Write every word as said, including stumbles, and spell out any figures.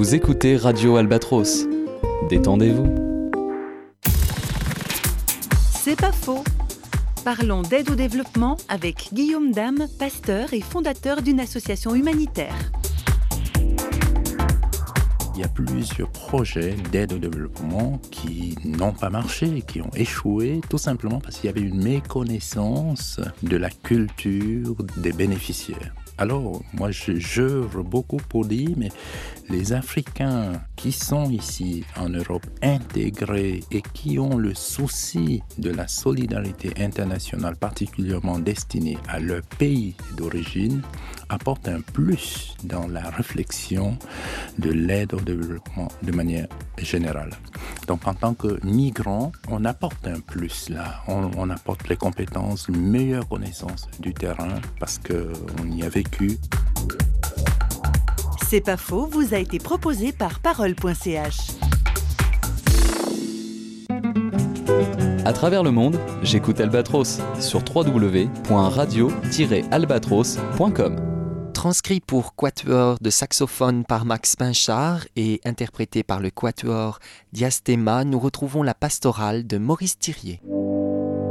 Vous écoutez Radio Albatros. Détendez-vous. C'est pas faux. Parlons d'aide au développement avec Guillaume Dame, pasteur et fondateur d'une association humanitaire. Il y a plusieurs projets d'aide au développement qui n'ont pas marché, qui ont échoué, tout simplement parce qu'il y avait une méconnaissance de la culture des bénéficiaires. Alors, moi, je j'œuvre beaucoup pour dire, mais les Africains qui sont ici en Europe intégrés et qui ont le souci de la solidarité internationale particulièrement destinée à leur pays d'origine apportent un plus dans la réflexion de l'aide au développement de manière générale. Donc, en tant que migrants, on apporte un plus là. On, on apporte les compétences, une meilleure connaissance du terrain parce qu'on y a vécu. C'est pas faux, vous a été proposé par parole point c h. À travers le monde, j'écoute Albatros sur w w w point radio tiret albatros point com. Transcrit pour quatuor de saxophone par Max Pinchard et interprété par le quatuor Diastema, nous retrouvons la pastorale de Maurice Thiriet.